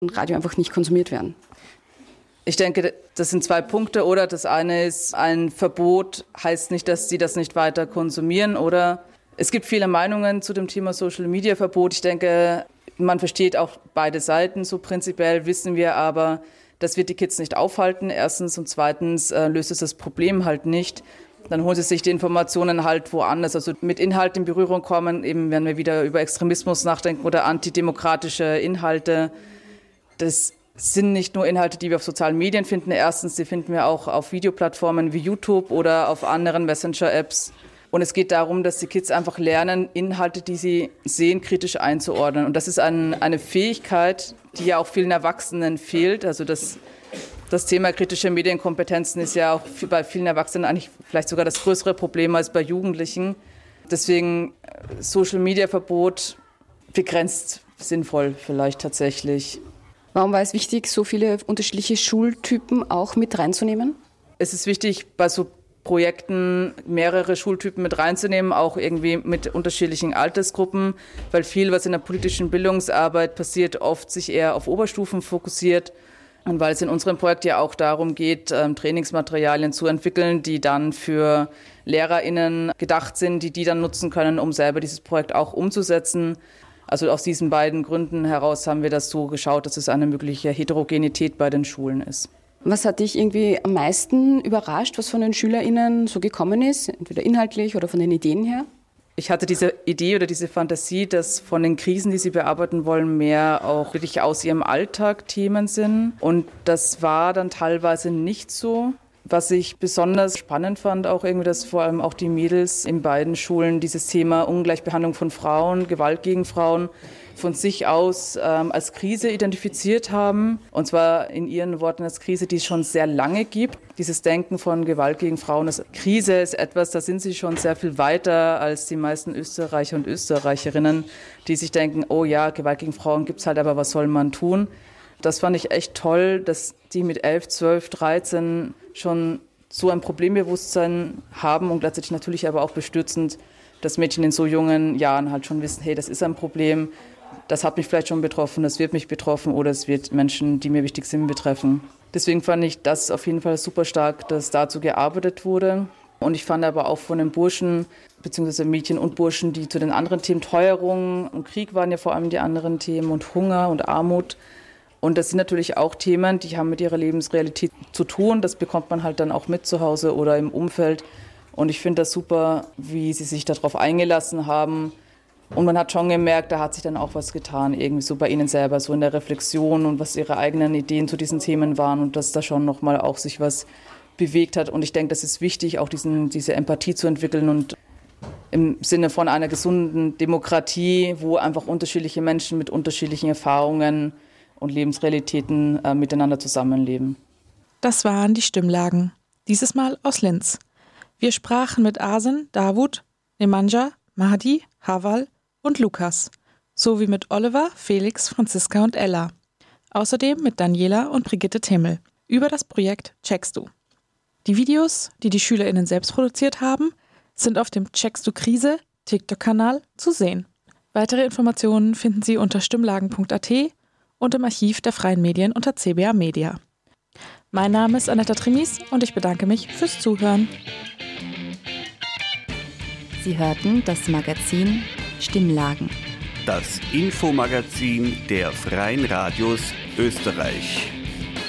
Radio einfach nicht konsumiert werden? Ich denke, das sind 2 Punkte. Oder das eine ist, ein Verbot heißt nicht, dass sie das nicht weiter konsumieren. Oder es gibt viele Meinungen zu dem Thema Social-Media-Verbot. Ich denke, man versteht auch beide Seiten. So prinzipiell wissen wir aber, das wird die Kids nicht aufhalten. Erstens und zweitens löst es das Problem halt nicht. Dann holen sie sich die Informationen halt woanders. Also mit Inhalten in Berührung kommen, eben wenn wir wieder über Extremismus nachdenken oder antidemokratische Inhalte. Das sind nicht nur Inhalte, die wir auf sozialen Medien finden. Erstens, die finden wir auch auf Videoplattformen wie YouTube oder auf anderen Messenger-Apps. Und es geht darum, dass die Kids einfach lernen, Inhalte, die sie sehen, kritisch einzuordnen. Und das ist eine Fähigkeit, die ja auch vielen Erwachsenen fehlt. Also das Thema kritische Medienkompetenzen ist ja auch bei vielen Erwachsenen eigentlich vielleicht sogar das größere Problem als bei Jugendlichen. Deswegen Social-Media-Verbot begrenzt sinnvoll vielleicht tatsächlich. Warum war es wichtig, so viele unterschiedliche Schultypen auch mit reinzunehmen? Es ist wichtig, bei so Projekten mehrere Schultypen mit reinzunehmen, auch irgendwie mit unterschiedlichen Altersgruppen, weil viel, was in der politischen Bildungsarbeit passiert, oft sich eher auf Oberstufen fokussiert. Und weil es in unserem Projekt ja auch darum geht, Trainingsmaterialien zu entwickeln, die dann für LehrerInnen gedacht sind, die dann nutzen können, um selber dieses Projekt auch umzusetzen. Also aus diesen beiden Gründen heraus haben wir das so geschaut, dass es eine mögliche Heterogenität bei den Schulen ist. Was hat dich irgendwie am meisten überrascht, was von den SchülerInnen so gekommen ist, entweder inhaltlich oder von den Ideen her? Ich hatte diese Idee oder diese Fantasie, dass von den Krisen, die sie bearbeiten wollen, mehr auch wirklich aus ihrem Alltag Themen sind. Und das war dann teilweise nicht so. Was ich besonders spannend fand, auch irgendwie, dass vor allem auch die Mädels in beiden Schulen dieses Thema Ungleichbehandlung von Frauen, Gewalt gegen Frauen von sich aus als Krise identifiziert haben. Und zwar in ihren Worten als Krise, die es schon sehr lange gibt. Dieses Denken von Gewalt gegen Frauen, das Krise ist etwas, da sind sie schon sehr viel weiter als die meisten Österreicher und Österreicherinnen, die sich denken, oh ja, Gewalt gegen Frauen gibt's halt, aber was soll man tun? Das fand ich echt toll, dass die mit 11, 12, 13 schon so ein Problembewusstsein haben und gleichzeitig natürlich aber auch bestürzend, dass Mädchen in so jungen Jahren halt schon wissen, hey, das ist ein Problem, das hat mich vielleicht schon betroffen, das wird mich betroffen oder es wird Menschen, die mir wichtig sind, betreffen. Deswegen fand ich das auf jeden Fall super stark, dass dazu gearbeitet wurde. Und ich fand aber auch von den Burschen, beziehungsweise Mädchen und Burschen, die zu den anderen Themen, Teuerung und Krieg waren ja vor allem die anderen Themen und Hunger und Armut. Und das sind natürlich auch Themen, die haben mit ihrer Lebensrealität zu tun. Das bekommt man halt dann auch mit zu Hause oder im Umfeld. Und ich finde das super, wie sie sich darauf eingelassen haben. Und man hat schon gemerkt, da hat sich dann auch was getan, irgendwie so bei ihnen selber, so in der Reflexion und was ihre eigenen Ideen zu diesen Themen waren und dass da schon nochmal auch sich was bewegt hat. Und ich denke, das ist wichtig, auch diese Empathie zu entwickeln und im Sinne von einer gesunden Demokratie, wo einfach unterschiedliche Menschen mit unterschiedlichen Erfahrungen und Lebensrealitäten miteinander zusammenleben. Das waren die Stimmlagen, dieses Mal aus Linz. Wir sprachen mit Asen, Davut, Nemanja, Mahdi, Haval und Lukas, sowie mit Oliver, Felix, Franziska und Ella. Außerdem mit Daniela und Brigitte Timmel über das Projekt Checkst du. Die Videos, die die SchülerInnen selbst produziert haben, sind auf dem Checkst du Krise TikTok-Kanal zu sehen. Weitere Informationen finden Sie unter stimmlagen.at und im Archiv der Freien Medien unter CBA Media. Mein Name ist Anetta Trimis und ich bedanke mich fürs Zuhören. Sie hörten das Magazin Stimmlagen. Das Infomagazin der Freien Radios Österreich.